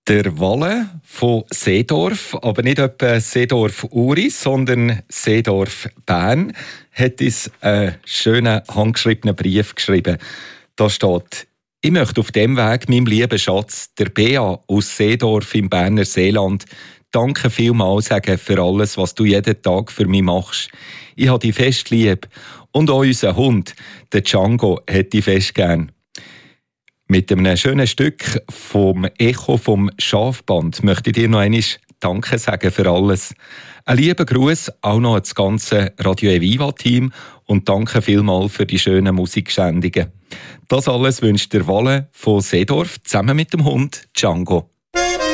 Der Walle von Seedorf, aber nicht etwa Seedorf-Uri, sondern Seedorf-Bern, hat uns einen schönen handgeschriebenen Brief geschrieben. Da steht: Ich möchte auf dem Weg meinem lieben Schatz, der Bea aus Seedorf im Berner Seeland, danke vielmals sagen für alles, was du jeden Tag für mich machst. Ich habe dich fest lieb. Und auch unser Hund, der Django, hätte ich fest gern. Mit einem schönen Stück vom Echo vom Schafband möchte ich dir noch einmal Danke sagen für alles. Ein lieber Gruß auch noch an das ganze Radio Eviva-Team und danke vielmals für die schönen Musiksendungen. Das alles wünscht der Walle von Seedorf zusammen mit dem Hund Django.